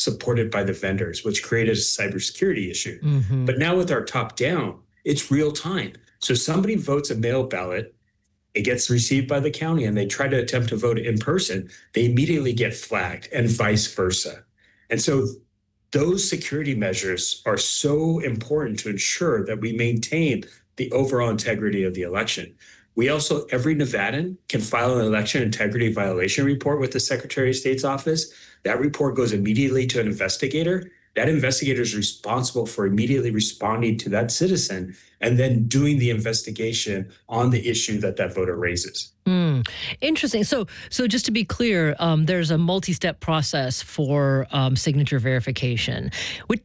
supported by the vendors, which created a cybersecurity issue. Mm-hmm. But now with our top down, it's real time. So somebody votes a mail ballot, it gets received by the county, and they try to attempt to vote in person, they immediately get flagged, and vice versa. And so those security measures are so important to ensure that we maintain the overall integrity of the election. We also, every Nevadan can file an election integrity violation report with the Secretary of State's office. That report goes immediately to an investigator. That investigator is responsible for immediately responding to that citizen and then doing the investigation on the issue that that voter raises. Interesting. So just to be clear, there's a multi-step process for signature verification. Which,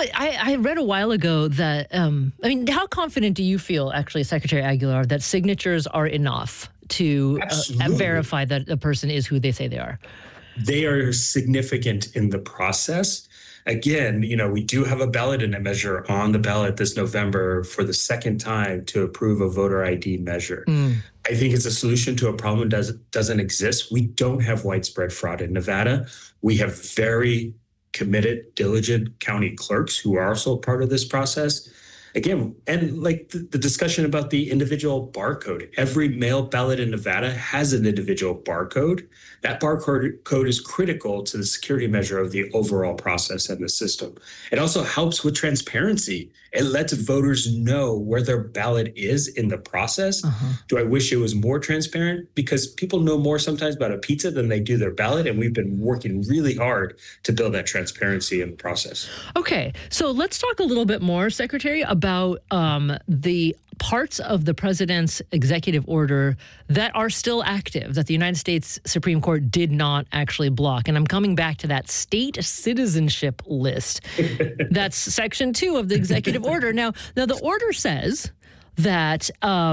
I read a while ago that, how confident do you feel, actually, Secretary Aguilar, that signatures are enough to verify that a person is who they say they are? They are significant in the process. Again, we do have a ballot in a measure on the ballot this November for the second time to approve a voter ID measure. I think it's a solution to a problem that doesn't exist. We don't have widespread fraud in Nevada. We have very committed, diligent county clerks who are also part of this process. Again, and like the discussion about the individual barcode, every mail ballot in Nevada has an individual barcode. That barcode is critical to the security measure of the overall process and the system. It also helps with transparency. It lets voters know where their ballot is in the process. Do I wish it was more transparent? Because people know more sometimes about a pizza than they do their ballot, and we've been working really hard to build that transparency in the process. Okay, so let's talk a little bit more, Secretary, about the parts of the president's executive order that are still active, that the United States Supreme Court did not actually block. And I'm coming back to that state citizenship list. That's Section 2 of the executive order. Now the order says that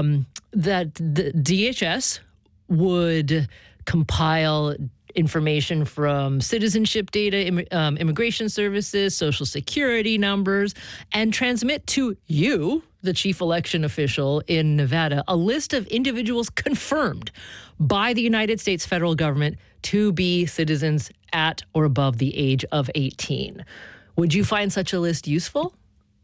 that the DHS would compile information from citizenship data, immigration services, social security numbers, and transmit to you, the chief election official in Nevada, a list of individuals confirmed by the United States federal government to be citizens at or above the age of 18. Would you find such a list useful?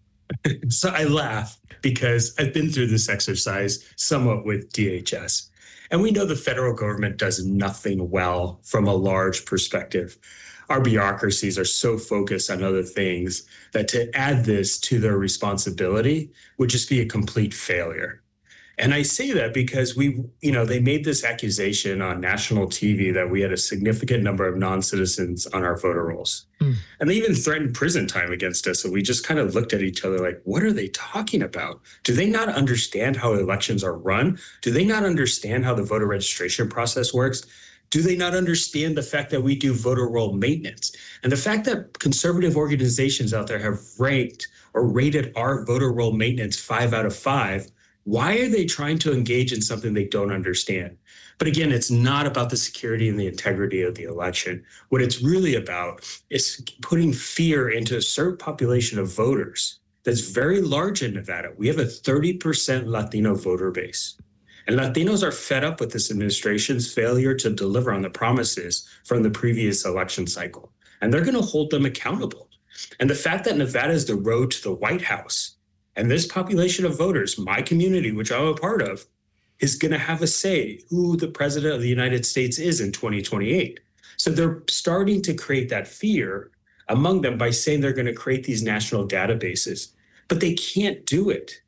So I laugh because I've been through this exercise somewhat with DHS. And we know the federal government does nothing well from a large perspective. Our bureaucracies are so focused on other things that to add this to their responsibility would just be a complete failure. And I say that because they made this accusation on national TV that we had a significant number of non-citizens on our voter rolls. And they even threatened prison time against us. So we just kind of looked at each other like, what are they talking about? Do they not understand how elections are run? Do they not understand how the voter registration process works? Do they not understand the fact that we do voter roll maintenance? And the fact that conservative organizations out there have ranked or rated our voter roll maintenance 5 out of 5, why are they trying to engage in something they don't understand? But again, it's not about the security and the integrity of the election. What it's really about is putting fear into a certain population of voters that's very large in Nevada. We have a 30% Latino voter base. And Latinos are fed up with this administration's failure to deliver on the promises from the previous election cycle. And they're going to hold them accountable. And the fact that Nevada is the road to the White House, and this population of voters, my community, which I'm a part of, is going to have a say who the president of the United States is in 2028. So they're starting to create that fear among them by saying they're going to create these national databases, but they can't do it.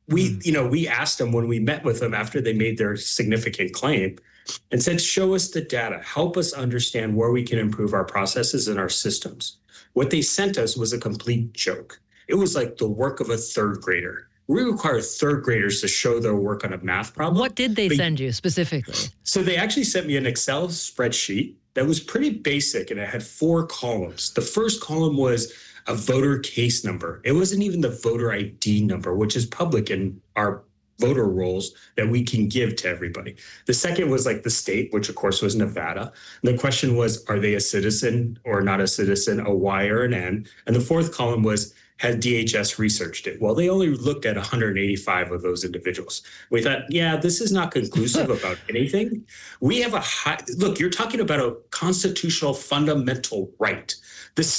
We asked them when we met with them after they made their significant claim and said, show us the data, help us understand where we can improve our processes and our systems. What they sent us was a complete joke. It was like the work of a third grader. We require third graders to show their work on a math problem. What did they send you specifically? So they actually sent me an Excel spreadsheet that was pretty basic, and it had 4 columns. The first column was a voter case number. It wasn't even the voter ID number, which is public in our voter rolls that we can give to everybody. The second was like the state, which of course was Nevada. And the question was, are they a citizen or not a citizen, a Y or an N? And the fourth column was, had DHS researched it? Well, they only looked at 185 of those individuals. We thought, yeah, this is not conclusive about anything. We have look, you're talking about a constitutional fundamental right. The